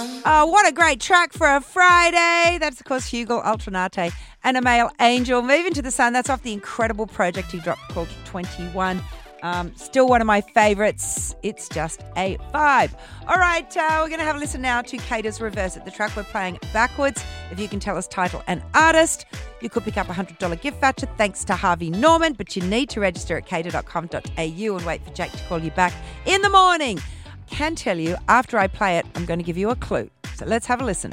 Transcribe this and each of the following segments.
What a great track for a Friday. That's, of course, Hugel Alternate and a Male Angel. Moving to the Sun. That's off the incredible project he dropped called 21. Still one of my favourites. It's just a vibe. All right, we're going to have a listen now to Kata's Reverse It. The track we're playing backwards. If you can tell us title and artist, you could pick up a $100 gift voucher thanks to Harvey Norman, but you need to register at kata.com.au and wait for Jake to call you back in the morning. I can tell you, after I play it, I'm going to give you a clue. So let's have a listen.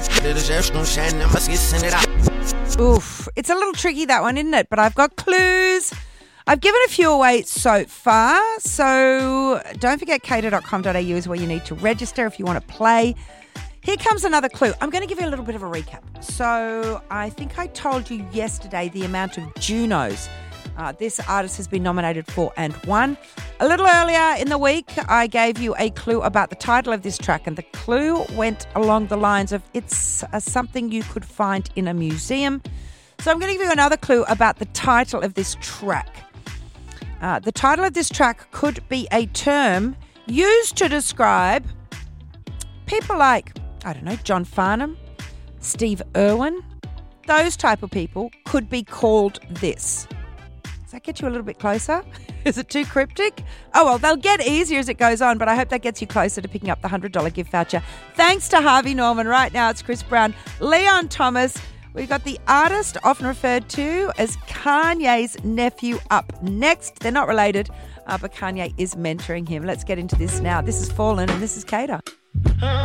Oof, it's a little tricky, that one, isn't it? But I've got clues. I've given a few away so far, so don't forget kata.com.au is where you need to register if you want to play. Here comes another clue. I'm going to give you a little bit of a recap. So I think I told you yesterday the amount of Junos this artist has been nominated for and won. A little earlier in the week, I gave you a clue about the title of this track, and the clue went along the lines of it's something you could find in a museum. So I'm going to give you another clue about the title of this track. The title of this track could be a term used to describe people like, I don't know, John Farnham, Steve Irwin. Those type of people could be called this. Does that get you a little bit closer? Is it too cryptic? Oh, well, they'll get easier as it goes on, but I hope that gets you closer to picking up the $100 gift voucher. Thanks to Harvey Norman. Right now, it's Chris Brown, Leon Thomas. We've got the artist often referred to as Kanye's nephew up next. They're not related, but Kanye is mentoring him. Let's get into this now. This is Fallen and this is Kata.